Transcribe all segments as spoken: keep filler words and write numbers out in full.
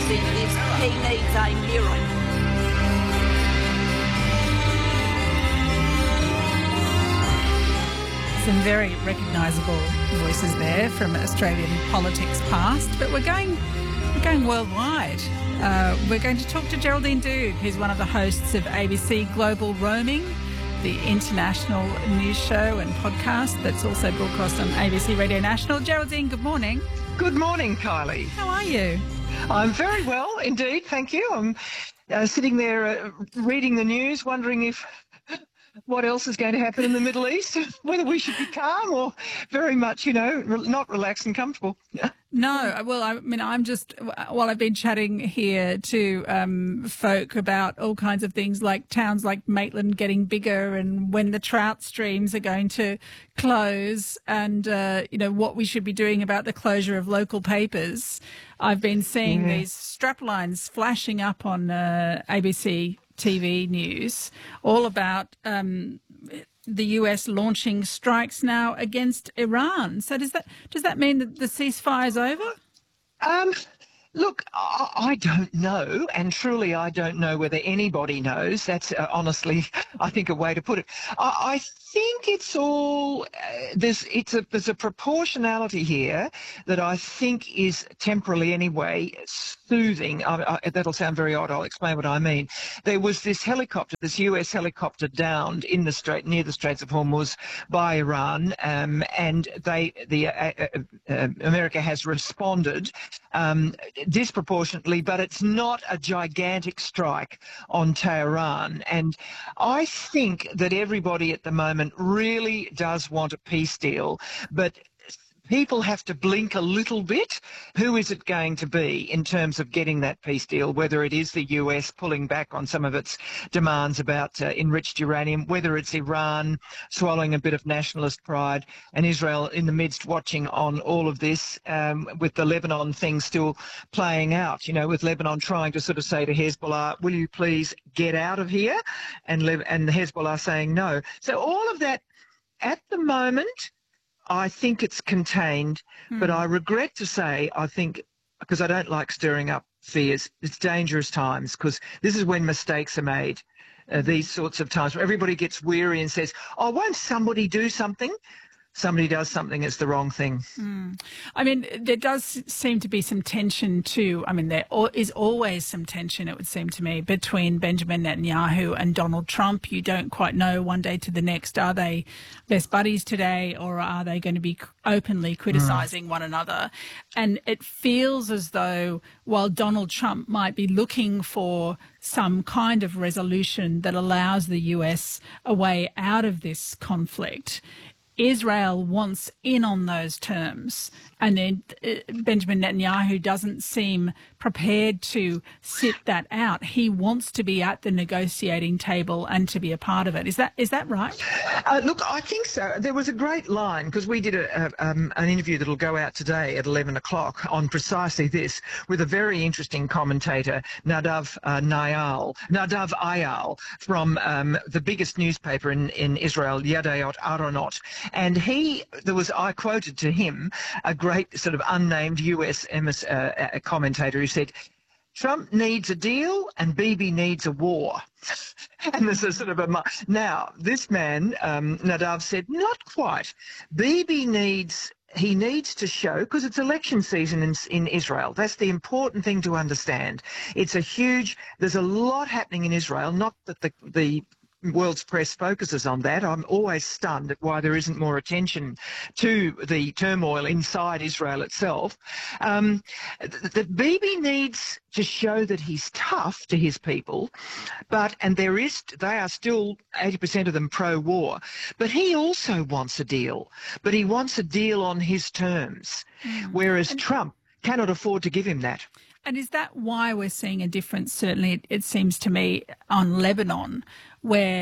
in this. He needs a miracle. Some very recognisable voices there from Australian politics past, but we're going we're going worldwide. Uh, we're going to talk to Geraldine Doogue, who's one of the hosts of A B C Global Roaming, the international news show and podcast that's also broadcast on A B C Radio National. Geraldine, good morning. Good morning, Kylie. How are you? I'm very well, indeed, thank you. I'm uh, sitting there uh, reading the news, wondering if what else is going to happen in the Middle East, whether we should be calm or very much, you know, re- not relaxed and comfortable. No, well, I mean, I'm just, while I've been chatting here to um, folk about all kinds of things like towns like Maitland getting bigger and when the trout streams are going to close and, uh, you know, what we should be doing about the closure of local papers, I've been seeing yeah. these strap lines flashing up on uh, A B C T V news all about um, the U S launching strikes now against Iran. So does that does that mean that the ceasefire's over? Um, look, I, I don't know, and truly I don't know whether anybody knows. That's uh, honestly, I think, a way to put it. I, I think it's all uh, there's it's a there's a proportionality here that I think is temporarily anyway soothing. I, I, that'll sound very odd. I'll explain what I mean. There was this helicopter, this U S helicopter, downed in the strait near the Straits of Hormuz by Iran, um, and they the uh, uh, uh, America has responded um, disproportionately, but it's not a gigantic strike on Tehran. And I think that everybody at the moment really does want a peace deal, but people have to blink a little bit. Who is it going to be in terms of getting that peace deal, whether it is the U S pulling back on some of its demands about uh, enriched uranium, whether it's Iran swallowing a bit of nationalist pride, and Israel in the midst watching on all of this, um, with the Lebanon thing still playing out, you know, with Lebanon trying to sort of say to Hezbollah, will you please get out of here? And, Le- and Hezbollah saying no. So all of that at the moment, I think it's contained, mm. but I regret to say, I think, because I don't like stirring up fears, it's dangerous times, because this is when mistakes are made, uh, these sorts of times where everybody gets weary and says, oh, won't somebody do something? Somebody does something, it's the wrong thing. Mm. I mean, there does seem to be some tension too. I mean, there is always some tension, it would seem to me, between Benjamin Netanyahu and Donald Trump. You don't quite know one day to the next. Are they best buddies today, or are they going to be openly criticising mm. one another? And it feels as though while Donald Trump might be looking for some kind of resolution that allows the U S a way out of this conflict, Israel wants in on those terms, and then Benjamin Netanyahu doesn't seem prepared to sit that out. He wants to be at the negotiating table and to be a part of it. Is that is that right? Uh, look, I think so. There was a great line, because we did a, a, um, an interview that will go out today at eleven o'clock on precisely this, with a very interesting commentator, Nadav uh, Nayal, Nadav Ayal, from um, the biggest newspaper in, in Israel, Yediot Aharonot. And he, there was, I quoted to him a great sort of unnamed U S emis, uh, uh, commentator who said, Trump needs a deal and Bibi needs a war. And there's a sort of a... Now, this man, um, Nadav, said, not quite. Bibi needs... He needs to show, because it's election season in, in Israel. That's the important thing to understand. It's a huge... There's a lot happening in Israel, not that the... the world's press focuses on that. I'm always stunned at why there isn't more attention to the turmoil inside Israel itself. Um, the Bibi needs to show that he's tough to his people, but, and there is, they are still eighty percent of them pro-war, but he also wants a deal, but he wants a deal on his terms, mm. whereas and Trump cannot afford to give him that. And is that why we're seeing a difference, certainly it, it seems to me, on Lebanon, where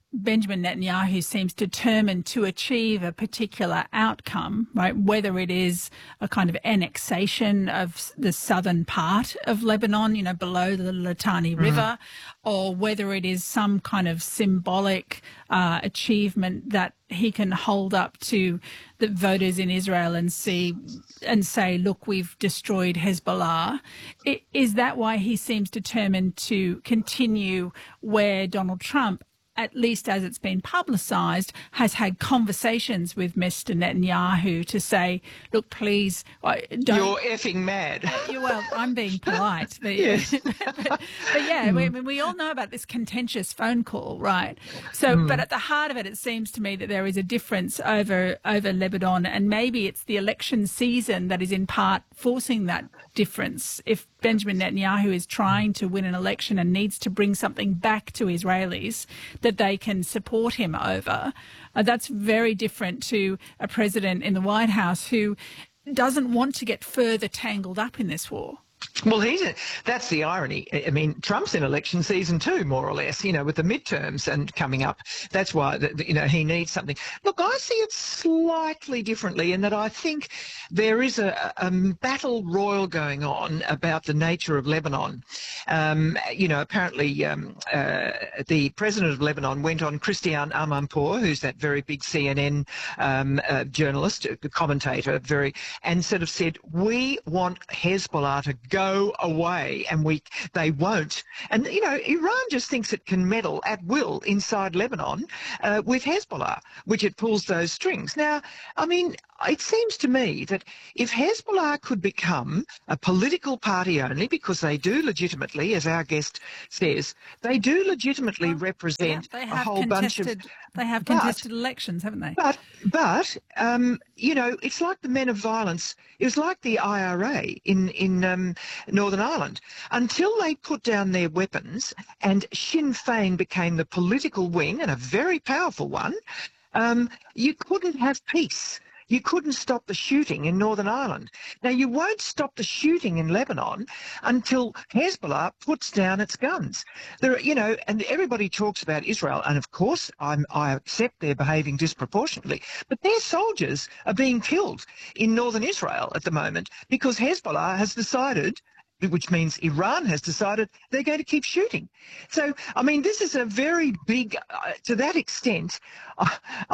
Benjamin Netanyahu seems determined to achieve a particular outcome, right? Whether it is a kind of annexation of the southern part of Lebanon, you know, below the Litani mm-hmm. River, or whether it is some kind of symbolic uh, achievement that he can hold up to the voters in Israel and see and say, look, we've destroyed Hezbollah. It, is that why he seems determined to continue where Donald Trump, at least as it's been publicised, has had conversations with Mister Netanyahu to say, look, please, don't... You're effing mad. Well, I'm being polite. But, yes. but, but yeah, mm. we, we all know about this contentious phone call, right? So, mm. but at the heart of it, it seems to me that there is a difference over, over Lebanon, and maybe it's the election season that is in part forcing that difference. If Benjamin Netanyahu is trying to win an election and needs to bring something back to Israelis that they can support him over, uh, that's very different to a president in the White House who doesn't want to get further tangled up in this war. Well, he's a, that's the irony. I mean, Trump's in election season too, more or less, you know, with the midterms and coming up. That's why, the, the, you know, he needs something. Look, I see it slightly differently in that I think there is a, a battle royal going on about the nature of Lebanon. Um, you know, apparently um, uh, the president of Lebanon went on Christiane Amanpour, who's that very big C N N um, uh, journalist, commentator, very, and sort of said, we want Hezbollah to go away, and we they won't. And, you know, Iran just thinks it can meddle at will inside Lebanon uh, with Hezbollah, which it pulls those strings. Now, I mean, it seems to me that if Hezbollah could become a political party only, because they do legitimately, as our guest says, they do legitimately well, represent yeah, a whole bunch of... They have contested but, elections, haven't they? But, but um, you know, it's like the men of violence. It was like the I R A in, in um, Northern Ireland. Until they put down their weapons and Sinn Féin became the political wing, and a very powerful one, um, you couldn't have peace. You couldn't stop the shooting in Northern Ireland. Now, you won't stop the shooting in Lebanon until Hezbollah puts down its guns. There, you know, and everybody talks about Israel, and of course, I'm, I accept they're behaving disproportionately, but their soldiers are being killed in Northern Israel at the moment because Hezbollah has decided, which means Iran has decided, they're going to keep shooting. So, I mean, this is a very big, uh, to that extent, I,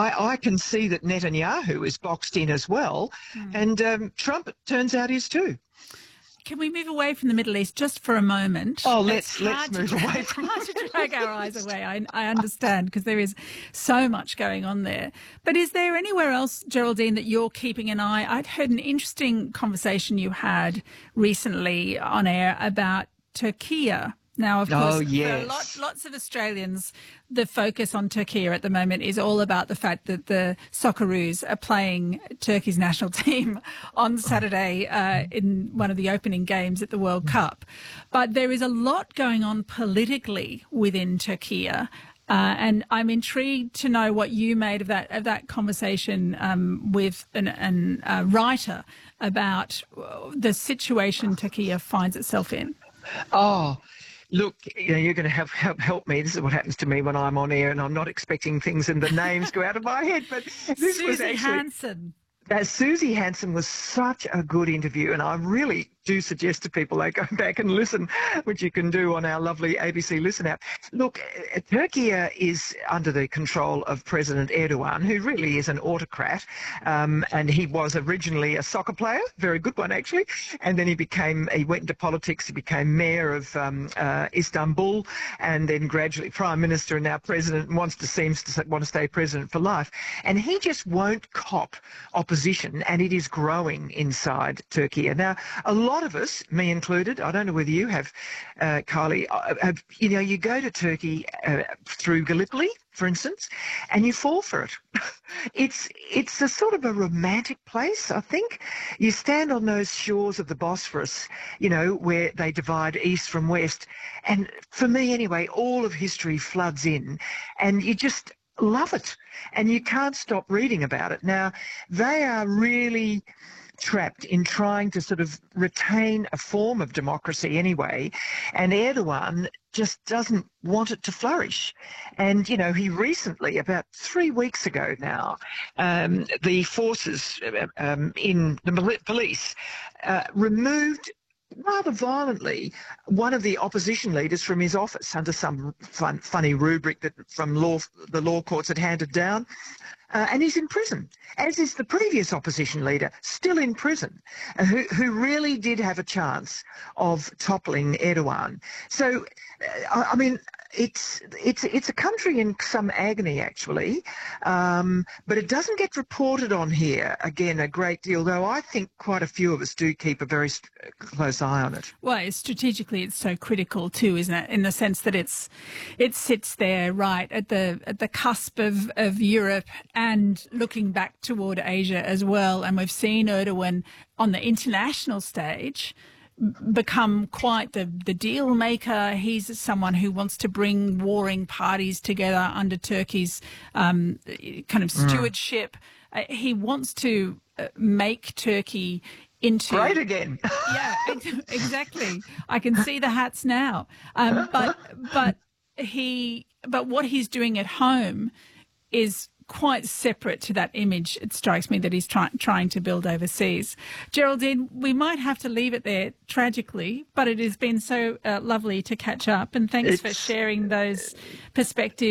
I can see that Netanyahu is boxed in as well, mm. and um, Trump, it turns out, is too. Can we move away from the Middle East just for a moment? Oh, let's let's move to, away from it. It's hard to drag our eyes away. I, I understand, because there is so much going on there. But is there anywhere else, Geraldine, that you're keeping an eye? I'd heard an interesting conversation you had recently on air about Turkey. Now, of course, oh, yes. for a lot, lots of Australians, the focus on Turkey at the moment is all about the fact that the Socceroos are playing Turkey's national team on Saturday uh, in one of the opening games at the World Cup. But there is a lot going on politically within Turkey. Uh, and I'm intrigued to know what you made of that of that conversation um, with an, an, a writer about the situation Turkey finds itself in. Oh, look, you know, you're going to have help, help me. This is what happens to me when I'm on air, and I'm not expecting things and the names go out of my head. But this Susie was actually Hansen. That Susie Hansen was such a good interview, and I really do suggest to people they go back and listen, which you can do on our lovely A B C Listen app. Look, Turkey is under the control of President Erdogan, who really is an autocrat, um, and he was originally a soccer player, very good one actually, and then he became, he went into politics, he became mayor of um, uh, Istanbul, and then gradually prime minister and now president, and wants to seems to want to stay president for life, and he just won't cop opposition, and it is growing inside Turkey. And now a lot of us, me included, I don't know whether you have, uh, Kylie, have, you know, you go to Turkey uh, through Gallipoli, for instance, and you fall for it. It's it's a sort of a romantic place, I think. You stand on those shores of the Bosphorus, you know, where they divide east from west. And for me anyway, all of history floods in, and you just love it. And you can't stop reading about it. Now, they are really trapped in trying to sort of retain a form of democracy anyway, and Erdogan just doesn't want it to flourish. And, you know, he recently, about three weeks ago now, um, the forces um, in the police uh, removed rather violently one of the opposition leaders from his office under some fun, funny rubric that from law the law courts had handed down. Uh, and he's in prison, as is the previous opposition leader, still in prison, uh, who, who really did have a chance of toppling Erdogan. So, uh, I mean, it's it's it's a country in some agony, actually, um, but it doesn't get reported on here, again, a great deal, though I think quite a few of us do keep a very close eye on it. Well, it's, strategically, it's so critical too, isn't it? In the sense that it's it sits there right at the at the cusp of, of Europe and looking back toward Asia as well. And we've seen Erdogan on the international stage become quite the, the deal maker. He's someone who wants to bring warring parties together under Turkey's um, kind of stewardship. Mm. Uh, he wants to uh, make Turkey into great again. Yeah, exactly. I can see the hats now. Um, but but he but what he's doing at home is quite separate to that image, it strikes me, that he's try- trying to build overseas. Geraldine, we might have to leave it there, tragically, but it has been so uh, lovely to catch up, and thanks it's, for sharing those perspectives.